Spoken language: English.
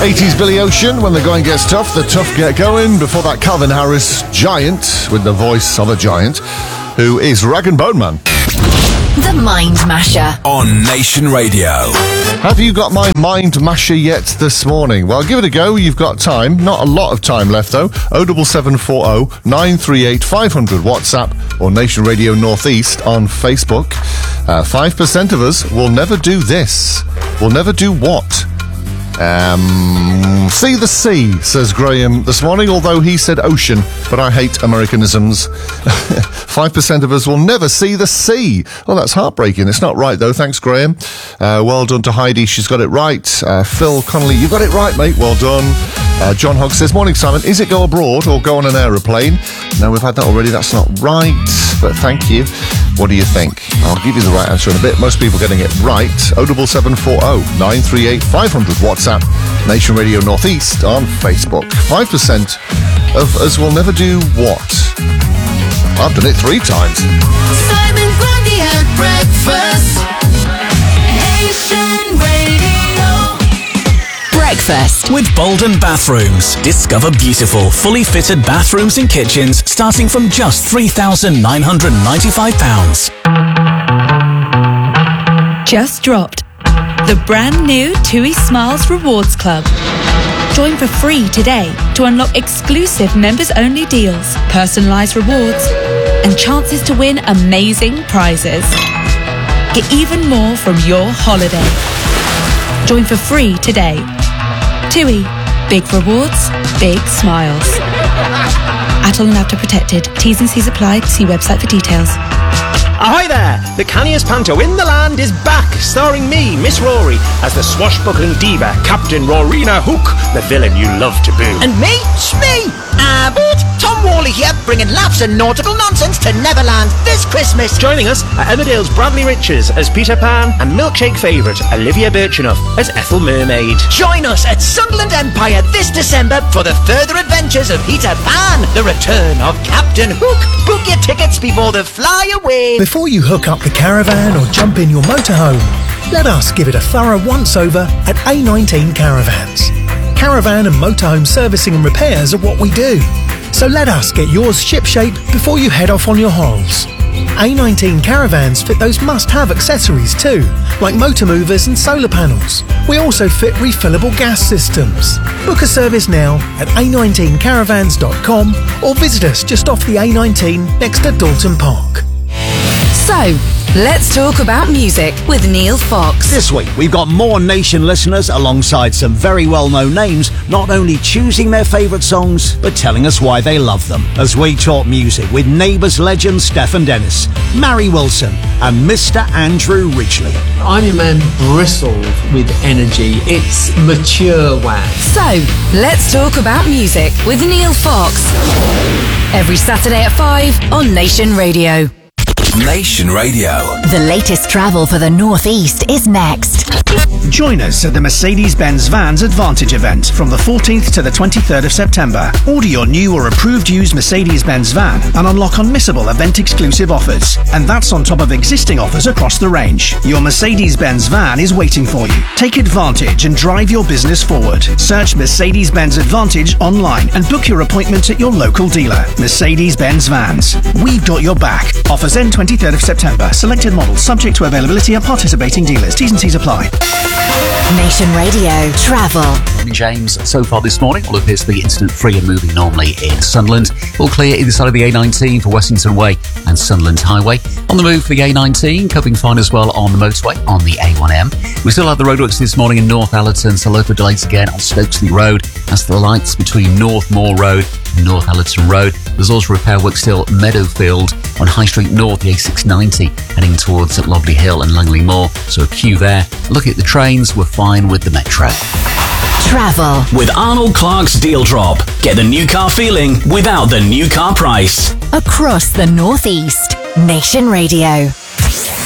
80s Billy Ocean, When the Going Gets Tough, the tough get going. Before that, Calvin Harris, Giant, with the voice of a giant, who is Rag and Bone Man. The Mind Masher on Nation Radio. Have you got my Mind Masher yet this morning? Well, give it a go. You've got time. Not a lot of time left, though. 07740 938 500 WhatsApp or Nation Radio Northeast on Facebook. 5% of us will never do this. Will never do what? See the sea, says Graham this morning, although he said ocean, but I hate Americanisms. 5% of us will never see the sea. Well, that's heartbreaking. It's not right, though. Thanks, Graham. Well done to Heidi. She's got it right. Phil Connolly, you got it right, mate. Well done. John Hogg says, morning, Simon. Is it go abroad or go on an aeroplane? No, we've had that already. That's not right, but thank you. What do you think? I'll give you the right answer in a bit. Most people getting it right. 07740 938 500 WhatsApp. Nation Radio Northeast on Facebook. 5% of us will never do what? I've done it 3 times. Simon Grundy at breakfast. Nation Radio. Breakfast With Bolden Bathrooms. Discover beautiful, fully fitted bathrooms and kitchens starting from just £3,995. Just dropped the brand new TUI Smiles Rewards Club. Join for free today to unlock exclusive members-only deals, personalised rewards, and chances to win amazing prizes. Get even more from your holiday. Join for free today. TUI. Big rewards, big smiles. Atoll and After Protected. T's and C's apply. See website for details. Ahoy there! The canniest panto in the land is back, starring me, Miss Rory, as the swashbuckling diva, Captain Rorina Hook, the villain you love to boo. And me, Smee, Abbott, Tom Worley here, bringing laughs and nautical nonsense to Neverland this Christmas. Joining us are Emmerdale's Bradley Riches as Peter Pan and milkshake favourite Olivia Birchenough as Ethel Mermaid. Join us at Sunderland Empire this December for the further adventures of Peter Pan, the return of Captain Hook. Book your tickets before they fly away. Before you hook up the caravan or jump in your motorhome, let us give it a thorough once-over at A19 Caravans. Caravan and motorhome servicing and repairs are what we do. So let us get yours shipshape before you head off on your holes. A19 Caravans fit those must-have accessories too, like motor movers and solar panels. We also fit refillable gas systems. Book a service now at a19caravans.com or visit us just off the A19 next to Dalton Park. So, let's talk about music with Neil Fox. This week, we've got more Nation listeners alongside some very well-known names, not only choosing their favourite songs, but telling us why they love them. As we talk music with Neighbours legend Stefan Dennis, Mary Wilson and Mr. Andrew Ridgeley. I'm a man bristled with energy. It's mature wax. So, let's talk about music with Neil Fox. Every Saturday at 5 on Nation Radio. Nation Radio. The latest travel for the Northeast is next. Join us at the Mercedes-Benz Vans Advantage event from the 14th to the 23rd of September. Order your new or approved used Mercedes-Benz van and unlock unmissable event-exclusive offers. And that's on top of existing offers across the range. Your Mercedes-Benz van is waiting for you. Take advantage and drive your business forward. Search Mercedes-Benz Advantage online and book your appointment at your local dealer. Mercedes-Benz Vans. We've got your back. Offers end 23rd of September. Selected models subject to availability at participating dealers. T's and C's apply. Nation Radio Travel. Morning, James. So far this morning, all appears to be incident-free and moving normally in Sunderland. All clear either side of the A19 for Westington Way and Sunderland Highway. On the move for the A19, coping fine as well on the motorway on the A1M. We still have the roadworks this morning in North Allerton, so local delays again on Stokesley Road. That's the lights between North Moor Road and North Allerton Road. There's also repair work still Meadowfield on High Street North, the A690, heading towards Loveley Hill and Langley Moor. So a queue there. Look at the trains, we're fine with the Metro. Travel. With Arnold Clark's Deal Drop. Get the new car feeling without the new car price. Across the Northeast. Nation Radio.